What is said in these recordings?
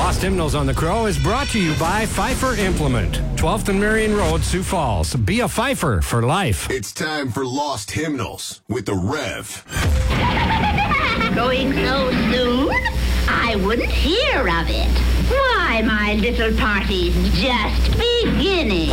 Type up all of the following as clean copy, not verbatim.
Lost Hymnals on the Crow is brought to you by Pfeiffer Implement, 12th and Marion Road, Sioux Falls. Be a Pfeiffer for life. It's time for Lost Hymnals with the Rev. Going so soon? I wouldn't hear of it. Why, my little party's just beginning.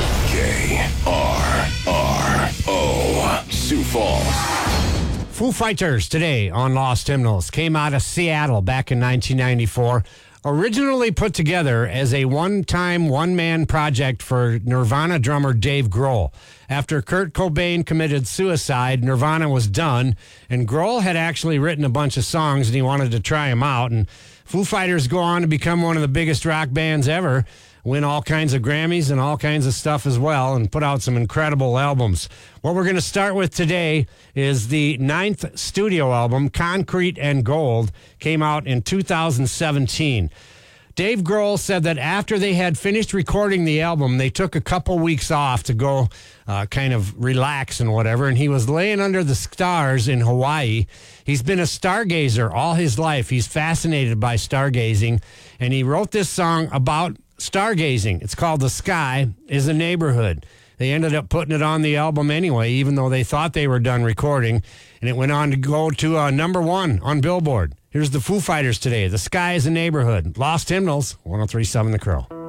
K-R-R-O, Sioux Falls. Foo Fighters today on Lost Hymnals came out of Seattle back in 1994. Originally put together as a one-time, one-man project for Nirvana drummer Dave Grohl. After Kurt Cobain committed suicide, Nirvana was done, and Grohl had actually written a bunch of songs, and he wanted to try them out. And Foo Fighters go on to become one of the biggest rock bands ever, win all kinds of Grammys and all kinds of stuff as well, and put out some incredible albums. What we're going to start with today is the 9th studio album, Concrete and Gold, came out in 2017. Dave Grohl said that after they had finished recording the album, they took a couple weeks off to go kind of relax and whatever, and he was laying under the stars in Hawaii. He's been a stargazer all his life. He's fascinated by stargazing, and he wrote this song about stargazing. It's called The Sky is a Neighborhood. They ended up putting it on the album anyway, even though they thought they were done recording, and it went on to go to number 1 on Billboard. Here's the Foo Fighters today. The Sky is a Neighborhood. Lost Hymnals, 103.7 The Crow.